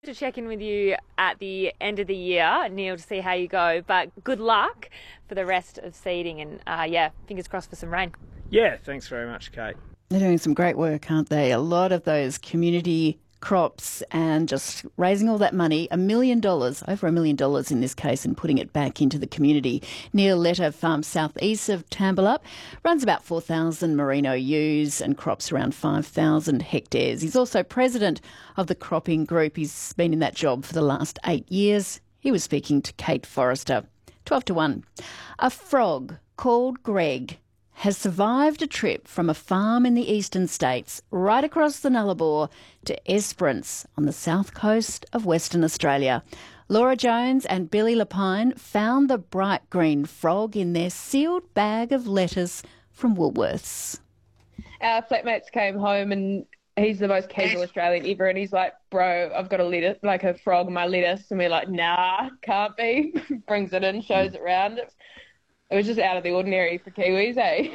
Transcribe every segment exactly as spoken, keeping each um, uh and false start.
To check in with you at the end of the year, Neil, to see how you go. But good luck for the rest of seeding, and uh, yeah, fingers crossed for some rain. Yeah, thanks very much, Kate. They're doing some great work, aren't they? A lot of those community crops and just raising all that money, a million dollars, over a million dollars in this case, and putting it back into the community. Neil Letter farms southeast of Tambalup, runs about four thousand merino ewes and crops around five thousand hectares. He's also president of the cropping group. He's been in that job for the last eight years. He was speaking to Kate Forrester. twelve to one. A frog called Greg has survived a trip from a farm in the eastern states right across the Nullarbor to Esperance on the south coast of Western Australia. Laura Jones and Billy Lapine found the bright green frog in their sealed bag of lettuce from Woolworths. Our flatmates came home and he's the most casual Australian ever, and he's like, bro, I've got a lettuce, like a frog in my lettuce. And we're like, nah, can't be. Brings it in, shows it round. It was just out of the ordinary for Kiwis, eh?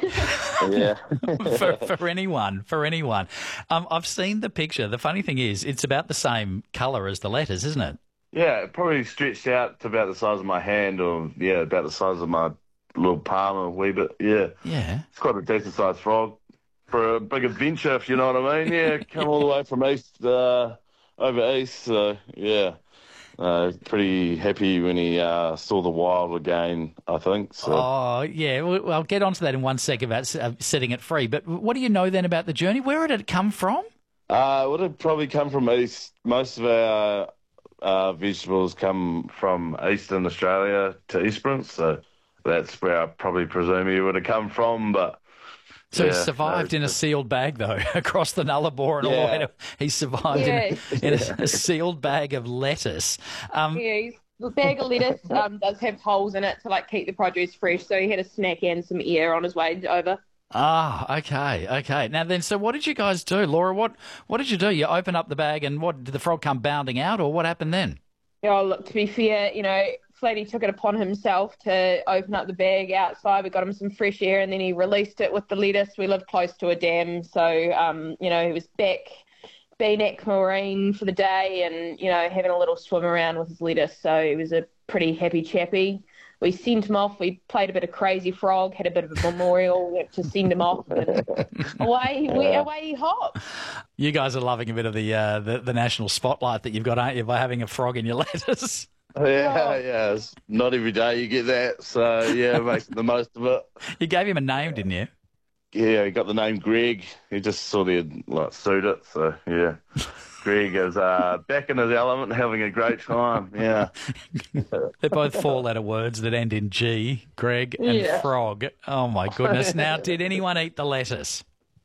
Yeah. for, for anyone, for anyone. Um, I've seen the picture. The funny thing is, it's about the same colour as the lettuce, isn't it? Yeah, it probably stretched out to about the size of my hand, or, yeah, about the size of my little palm a wee bit, yeah. Yeah. It's quite a decent-sized frog for a big adventure, if you know what I mean. Yeah, come all the way from east, uh, over east, so, yeah. Uh, pretty happy when he uh, saw the wild again, I think. So. Oh, yeah. Well, I'll get onto that in one second about uh, setting it free. But what do you know then about the journey? Where did it come from? Uh, it would have probably come from east. Most of our uh, vegetables come from eastern Australia to Esperance, so that's where I probably presume he would have come from, but... So yeah, he survived no, in a sealed bag, though, across the Nullarbor and all the way to... He survived Yeah. in, a, in a, a sealed bag of lettuce. Um, Yeah, he's, the bag of lettuce um, does have holes in it to like keep the produce fresh, so he had a snack and some air on his way over. Ah, okay, okay. Now then, so what did you guys do? Laura, what, what did you do? You open up the bag and what, did the frog come bounding out, or what happened then? Yeah, look, to be fair, you know, Flatty took it upon himself to open up the bag outside. We got him some fresh air and then he released it with the lettuce. We live close to a dam, so, um, you know, he was back being aquamarine for the day and, you know, having a little swim around with his lettuce. So he was a pretty happy chappy. We sent him off. We played a bit of Crazy Frog, had a bit of a memorial to send him off, and away, we, away he hopped. You guys are loving a bit of the, uh, the the national spotlight that you've got, aren't you, by having a frog in your lettuce? Yeah, yeah. It's not every day you get that, so yeah, making the most of it. You gave him a name, didn't you? Yeah, he got the name Greg. He just sort of like suit it, so yeah. Greg is uh, back in his element, having a great time. Yeah, they're both four-letter words that end in G. Greg and Yeah. frog. Oh my goodness! Now, did anyone eat the lettuce?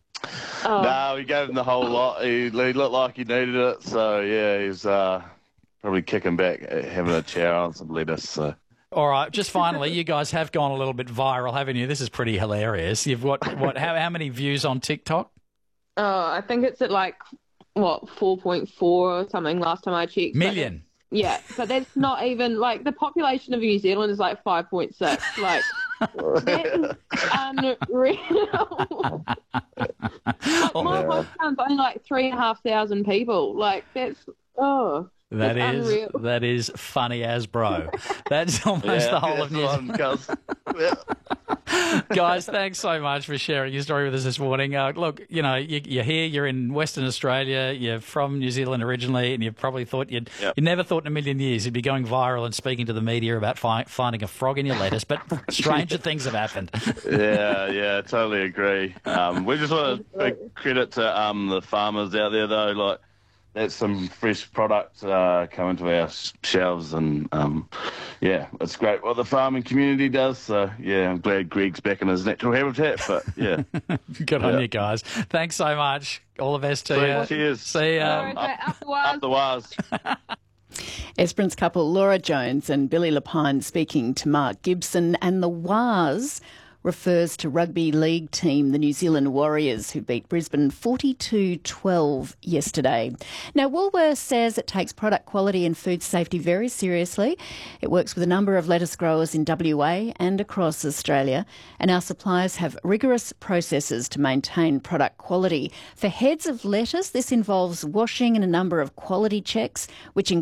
Oh. no, we gave him the whole lot. He, he looked like he needed it, so yeah, he's uh, probably kicking back, having a chow on some lettuce. So. All right, just finally, you guys have gone a little bit viral, haven't you? This is pretty hilarious. You've got what? How, how many views on TikTok? Oh, I think it's at like, what, four point four or something last time I checked. Million. But, yeah, but that's not even, like, the population of New Zealand is like five point six. Like, that is unreal. Like, my hometown's only like three and a half thousand people. Like, that's, oh. That that's is unreal. that is funny as bro. That's almost Yeah, the whole of New that's Zealand. one, cuz. Yeah. Guys, thanks so much for sharing your story with us this morning. Uh, look, you know, you, you're here, you're in Western Australia, you're from New Zealand originally, and you probably thought you'd, Yep. you never thought in a million years you'd be going viral and speaking to the media about fi- finding a frog in your lettuce, but stranger things have happened. Yeah, yeah, totally agree. Um, we just want a big credit to um, the farmers out there, though. Like, that's some fresh product uh, coming to our s- shelves, and um, yeah, it's great what the farming community does. So yeah, I'm glad Greg's back in his natural habitat. But yeah, Good on Yeah. you guys. Thanks so much. All the best to Sweet, you. cheers. See ya. All right, up- up the wires. up the wires. Esperance couple Laura Jones and Billy Lapine speaking to Mark Gibson, and the Waz refers to rugby league team, the New Zealand Warriors, who beat Brisbane forty-two twelve yesterday. Now, Woolworths says it takes product quality and food safety very seriously. It works with a number of lettuce growers in W A and across Australia, and our suppliers have rigorous processes to maintain product quality. For heads of lettuce, this involves washing and a number of quality checks, which include